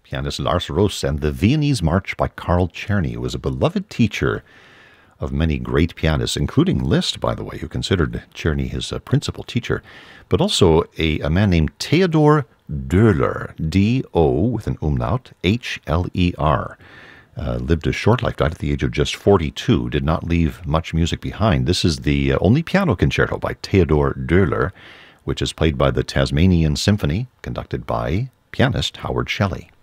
pianist Lars Roos, and the Viennese March by Carl Czerny, who was a beloved teacher of many great pianists, including Liszt, by the way, who considered Czerny his principal teacher, but also a man named Theodor Döhler, D-O with an umlaut, H-L-E-R. Lived a short life, died at the age of just 42, did not leave much music behind. This is the only piano concerto by Theodor Döhler, which is played by the Tasmanian Symphony, conducted by pianist Howard Shelley.